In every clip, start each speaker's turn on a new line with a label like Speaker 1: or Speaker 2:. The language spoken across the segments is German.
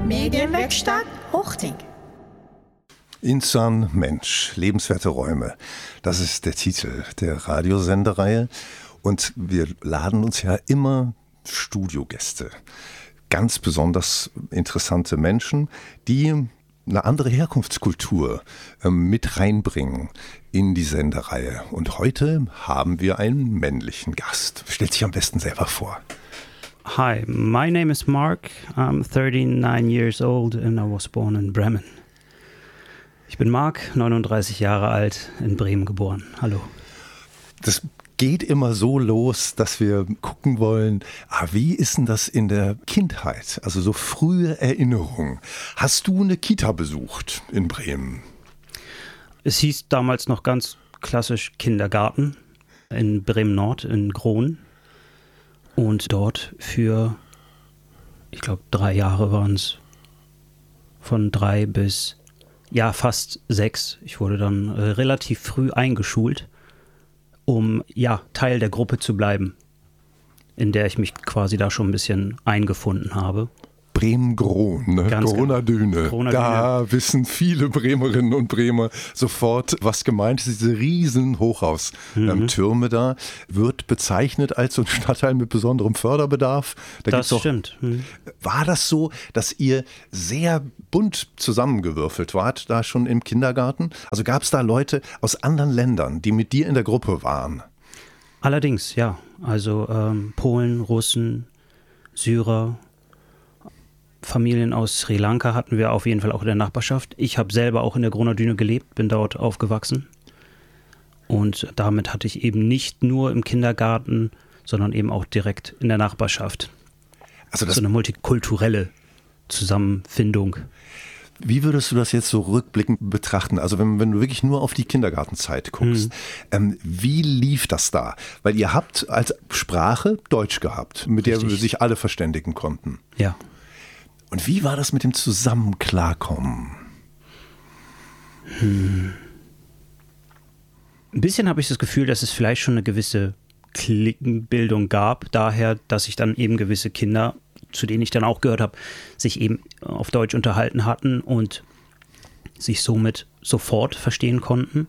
Speaker 1: Medienwerkstatt Hochting.
Speaker 2: Insan Mensch, lebenswerte Räume. Das ist der Titel der Radiosendereihe. Und wir laden uns ja immer Studiogäste. Ganz besonders interessante Menschen, die eine andere Herkunftskultur mit reinbringen in die Sendereihe. Und heute haben wir einen männlichen Gast. Stellt sich am besten selber vor.
Speaker 3: Hi, my name is Mark. I'm 39 years old and I was born in Bremen. Ich bin Mark, 39 Jahre alt, in Bremen geboren. Hallo.
Speaker 2: Das geht immer so los, dass wir gucken wollen, wie ist denn das in der Kindheit? Also so frühe Erinnerungen. Hast du eine Kita besucht in Bremen?
Speaker 3: Es hieß damals noch ganz klassisch Kindergarten in Bremen-Nord, in Grohn. Und dort für, ich glaube, 3 Jahre waren es, von 3 bis, ja, fast 6. Ich wurde dann relativ früh eingeschult, um, ja, Teil der Gruppe zu bleiben, in der ich mich quasi da schon ein bisschen eingefunden habe.
Speaker 2: Bremen-Grohn, ne? Gronadüne. Da wissen viele Bremerinnen und Bremer sofort, was gemeint ist. Diese riesen Hochhaustürme da wird bezeichnet als so ein Stadtteil mit besonderem Förderbedarf.
Speaker 3: Das stimmt.
Speaker 2: War das so, dass ihr sehr bunt zusammengewürfelt wart, da schon im Kindergarten? Also gab es da Leute aus anderen Ländern, die mit dir in der Gruppe waren?
Speaker 3: Allerdings, ja. Also Polen, Russen, Syrer, Familien aus Sri Lanka hatten wir auf jeden Fall auch in der Nachbarschaft. Ich habe selber auch in der Gronadüne gelebt, bin dort aufgewachsen. Und damit hatte ich eben nicht nur im Kindergarten, sondern eben auch direkt in der Nachbarschaft. Also das so eine multikulturelle Zusammenfindung.
Speaker 2: Wie würdest du das jetzt so rückblickend betrachten? Also wenn du wirklich nur auf die Kindergartenzeit guckst, wie lief das da? Weil ihr habt als Sprache Deutsch gehabt, mit der sich alle verständigen konnten.
Speaker 3: Ja.
Speaker 2: Und wie war das mit dem Zusammen-Klarkommen?
Speaker 3: Ein bisschen habe ich das Gefühl, dass es vielleicht schon eine gewisse Cliquenbildung gab, daher, dass sich dann eben gewisse Kinder, zu denen ich dann auch gehört habe, sich eben auf Deutsch unterhalten hatten und sich somit sofort verstehen konnten.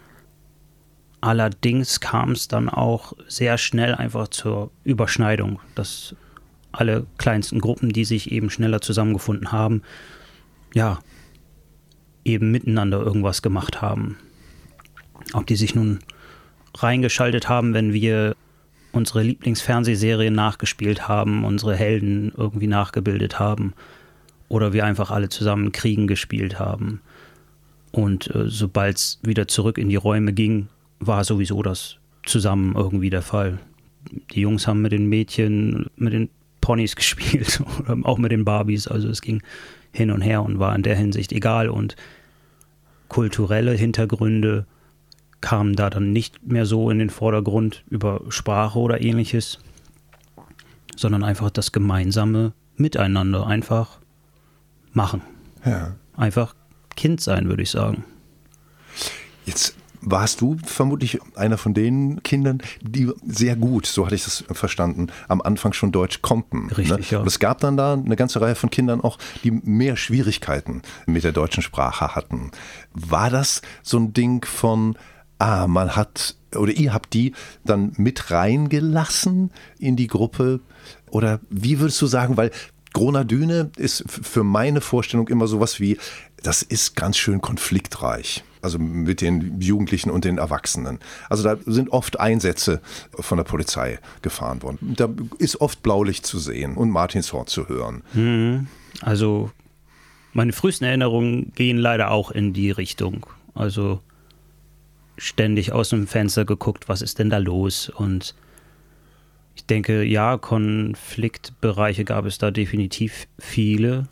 Speaker 3: Allerdings kam es dann auch sehr schnell einfach zur Überschneidung, dass alle kleinsten Gruppen, die sich eben schneller zusammengefunden haben, ja, eben miteinander irgendwas gemacht haben. Ob die sich nun reingeschaltet haben, wenn wir unsere Lieblingsfernsehserien nachgespielt haben, unsere Helden irgendwie nachgebildet haben oder wir einfach alle zusammen Kriegen gespielt haben. Und sobald es wieder zurück in die Räume ging, war sowieso das zusammen irgendwie der Fall. Die Jungs haben mit den Mädchen, mit den Ponys gespielt oder auch mit den Barbies, also es ging hin und her und war in der Hinsicht egal und kulturelle Hintergründe kamen da dann nicht mehr so in den Vordergrund über Sprache oder ähnliches, sondern einfach das gemeinsame Miteinander, einfach machen.
Speaker 2: Ja.
Speaker 3: Einfach Kind sein, würde ich sagen.
Speaker 2: Jetzt warst du vermutlich einer von den Kindern, die sehr gut, so hatte ich das verstanden, am Anfang schon Deutsch konnten.
Speaker 3: Richtig,
Speaker 2: ne?
Speaker 3: ja.
Speaker 2: Und es gab dann da eine ganze Reihe von Kindern auch, die mehr Schwierigkeiten mit der deutschen Sprache hatten. War das so ein Ding von, man hat, oder ihr habt die dann mit reingelassen in die Gruppe? Oder wie würdest du sagen, weil Gronadüne ist für meine Vorstellung immer sowas wie, das ist ganz schön konfliktreich. Also mit den Jugendlichen und den Erwachsenen. Also da sind oft Einsätze von der Polizei gefahren worden. Da ist oft Blaulicht zu sehen und Martinshorn zu hören.
Speaker 3: Also meine frühesten Erinnerungen gehen leider auch in die Richtung. Also ständig aus dem Fenster geguckt, was ist denn da los? Und ich denke, ja, Konfliktbereiche gab es da definitiv viele.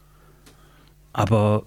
Speaker 3: Aber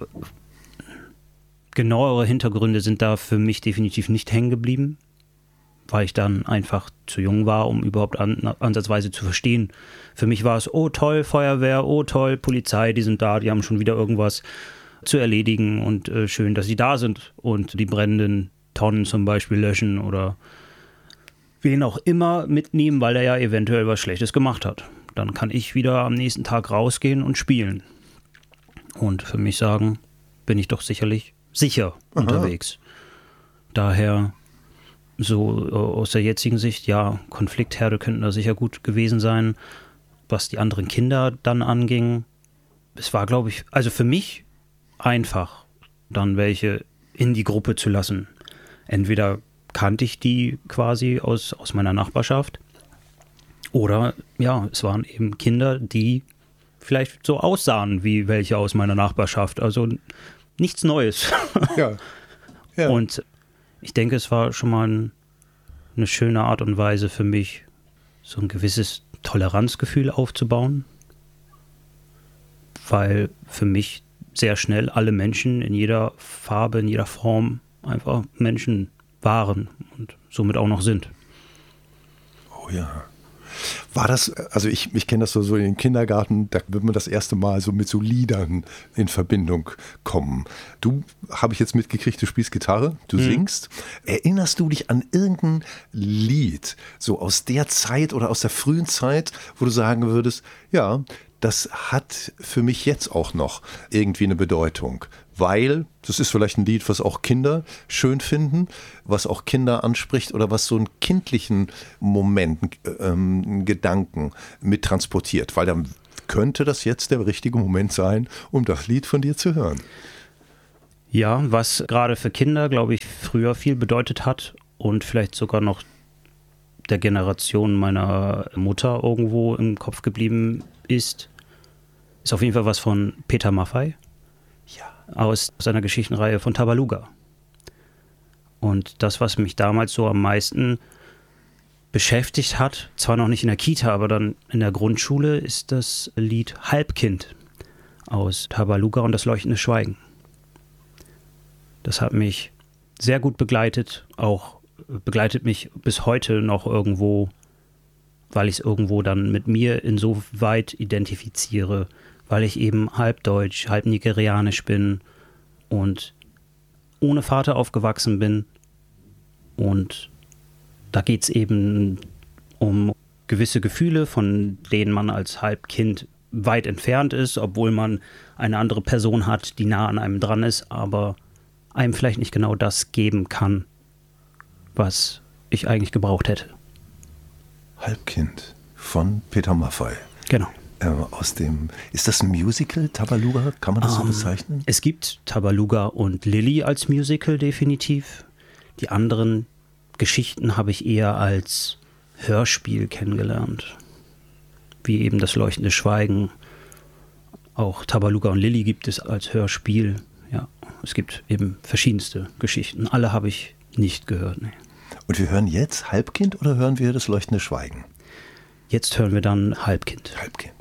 Speaker 3: genauere Hintergründe sind da für mich definitiv nicht hängen geblieben, weil ich dann einfach zu jung war, um überhaupt ansatzweise zu verstehen. Für mich war es, oh toll, Feuerwehr, oh toll, Polizei, die sind da, die haben schon wieder irgendwas zu erledigen und schön, dass sie da sind und die brennenden Tonnen zum Beispiel löschen oder wen auch immer mitnehmen, weil er ja eventuell was Schlechtes gemacht hat. Dann kann ich wieder am nächsten Tag rausgehen und spielen. und für mich sagen, bin ich doch sicherlich sicher unterwegs. Daher so aus der jetzigen Sicht, ja, Konfliktherde könnten da sicher gut gewesen sein. Was die anderen Kinder dann anging, es war, glaube ich, also für mich einfach, dann welche in die Gruppe zu lassen. Entweder kannte ich die quasi aus meiner Nachbarschaft oder ja, es waren eben Kinder, die vielleicht so aussahen wie welche aus meiner Nachbarschaft. Also nichts Neues.
Speaker 2: Ja. Ja.
Speaker 3: Und ich denke, es war schon mal eine schöne Art und Weise für mich, so ein gewisses Toleranzgefühl aufzubauen, weil für mich sehr schnell alle Menschen in jeder Farbe, in jeder Form einfach Menschen waren und somit auch noch sind.
Speaker 2: Oh ja. War das, also ich kenne das so in den Kindergarten, da wird man das erste Mal so mit so Liedern in Verbindung kommen. Du, habe ich jetzt mitgekriegt, du spielst Gitarre, du singst. Erinnerst du dich an irgendein Lied, so aus der Zeit oder aus der frühen Zeit, wo du sagen würdest, ja, das hat für mich jetzt auch noch irgendwie eine Bedeutung, weil das ist vielleicht ein Lied, was auch Kinder schön finden, was auch Kinder anspricht oder was so einen kindlichen Moment, Gedanken mittransportiert, weil dann könnte das jetzt der richtige Moment sein, um das Lied von dir zu hören.
Speaker 3: Ja, was gerade für Kinder, glaube ich, früher viel bedeutet hat und vielleicht sogar noch der Generation meiner Mutter irgendwo im Kopf geblieben ist auf jeden Fall was von Peter Maffay. Ja. Aus seiner Geschichtenreihe von Tabaluga. Und das, was mich damals so am meisten beschäftigt hat, zwar noch nicht in der Kita, aber dann in der Grundschule, ist das Lied Halbkind aus Tabaluga und das leuchtende Schweigen. Das hat mich sehr gut begleitet, auch begleitet mich bis heute noch irgendwo, weil ich es irgendwo dann mit mir insoweit identifiziere, weil ich eben halb deutsch, halb nigerianisch bin und ohne Vater aufgewachsen bin. Und da geht es eben um gewisse Gefühle, von denen man als Halbkind weit entfernt ist, obwohl man eine andere Person hat, die nah an einem dran ist, aber einem vielleicht nicht genau das geben kann, was ich eigentlich gebraucht hätte.
Speaker 2: Halbkind von Peter Maffay.
Speaker 3: Genau.
Speaker 2: Ist das ein Musical, Tabaluga? Kann man das so bezeichnen?
Speaker 3: Es gibt Tabaluga und Lilli als Musical definitiv. Die anderen Geschichten habe ich eher als Hörspiel kennengelernt. Wie eben das leuchtende Schweigen. Auch Tabaluga und Lilli gibt es als Hörspiel. Ja, es gibt eben verschiedenste Geschichten. Alle habe ich nicht gehört. Nee.
Speaker 2: Und wir hören jetzt Halbkind oder hören wir das leuchtende Schweigen?
Speaker 3: Jetzt hören wir dann Halbkind.
Speaker 2: Halbkind.